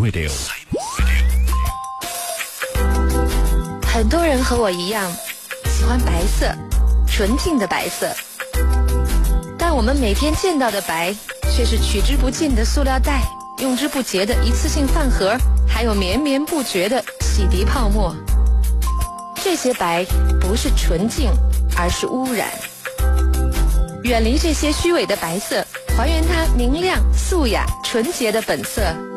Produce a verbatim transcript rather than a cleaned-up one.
Radio。 很多人和我一样，喜欢白色，纯净的白色。但我们每天见到的白，却是取之不尽的塑料袋，用之不竭的一次性饭盒，还有绵绵不绝的洗涤泡沫。这些白不是纯净，而是污染。远离这些虚伪的白色，还原它明亮、素雅、纯洁的本色。